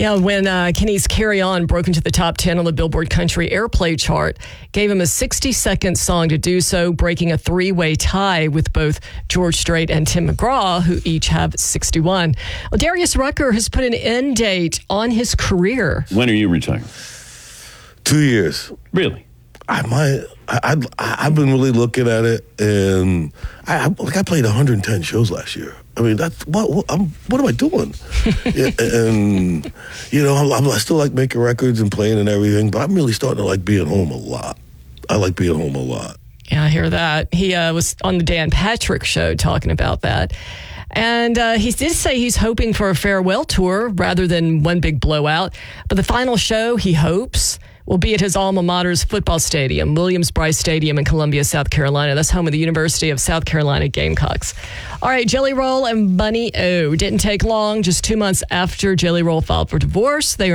Yeah, when Kenny's Carry On broke into the top 10 on the Billboard Country Airplay chart, gave him a 60-second song to do so, breaking a three-way tie with both George Strait and Tim McGraw, who each have 61. Well, Darius Rucker has put an end date on his career. When are you retiring? 2 years. Really? I've been really looking at it, and I played 110 shows last year. I mean, that's what am I doing? Yeah, and I still like making records and playing and everything, but I'm really starting to like being home a lot. I like being home a lot. Yeah, I hear that. He was on the Dan Patrick Show talking about that. And he did say he's hoping for a farewell tour rather than one big blowout. But the final show, he hopes, will be at his alma mater's football stadium, Williams-Brice Stadium in Columbia, South Carolina. That's home of the University of South Carolina Gamecocks. All right, Jelly Roll and Bunny O. Didn't take long. Just 2 months after Jelly Roll filed for divorce, they are